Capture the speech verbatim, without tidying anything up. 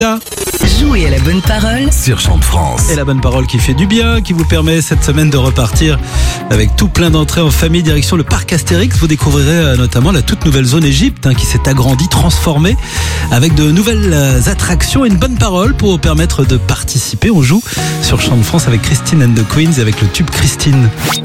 Jouez à la bonne parole sur Chant de France. Et la bonne parole qui fait du bien, qui vous permet cette semaine de repartir avec tout plein d'entrées en famille direction le parc Astérix. Vous découvrirez notamment la toute nouvelle zone Égypte hein, qui s'est agrandie, transformée avec de nouvelles attractions et une bonne parole pour vous permettre de participer. On joue sur Chant de France avec Christine and the Queens et avec le tube Christine.